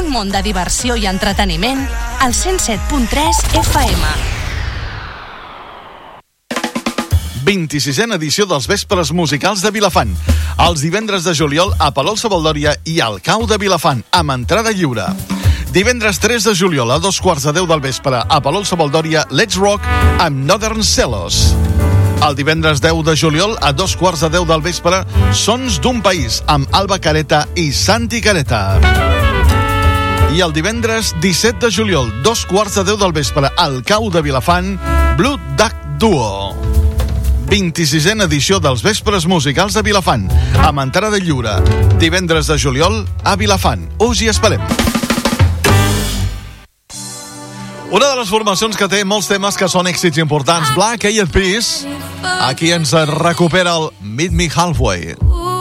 un món de diversió i entreteniment al 107.3 FM. 26a edició dels Vespres Musicals de Vilafant. Els divendres de juliol a Palol-Savaldòria i al Cau de Vilafant, amb entrada lliure. Divendres 3 de juliol a 2:15 del vespre a Palol-Savaldòria, Let's Rock amb Northern Celos. El divendres 10 de juliol a 2:15 del vespre, Sons d'un País amb Alba Careta i Santi Careta. I el divendres 17 de juliol, 2:15 del vespre, al Cau de Vilafant, Blue Duck Duo. 26a edició dels Vespres Musicals de Vilafant, amb entrada lliure. Divendres de juliol a Vilafant. Us hi esperem. Una de les formacions que té molts temes que són èxits importants, Black Eyed Peas, aquí ens recupera el Meet Me Halfway.